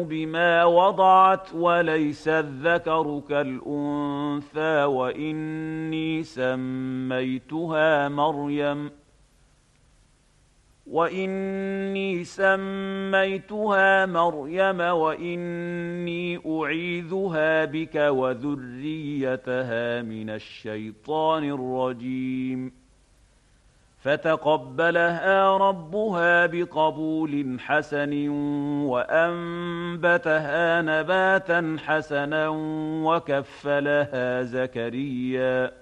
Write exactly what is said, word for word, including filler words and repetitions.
بما وضعت وليس الذكر كالأنثى وإني سميتها مريم وإني سميتها مريم وإني أعيذها بك وذريتها من الشيطان الرجيم فتقبلها ربها بقبول حسن وأنبتها نباتا حسنا وكفلها زكريا